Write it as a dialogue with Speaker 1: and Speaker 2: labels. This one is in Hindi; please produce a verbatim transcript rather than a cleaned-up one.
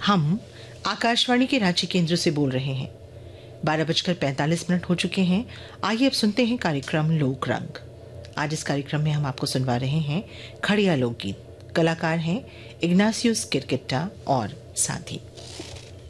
Speaker 1: हम आकाशवाणी के रांची केंद्र से बोल रहे हैं। बारह बजकर पैंतालीस मिनट हो चुके हैं। आइए अब सुनते हैं कार्यक्रम लोक रंग। आज इस कार्यक्रम में हम आपको सुनवा रहे हैं खड़िया लोकगीत। कलाकार हैं इग्नासियुस किरकिट्टा और साथी।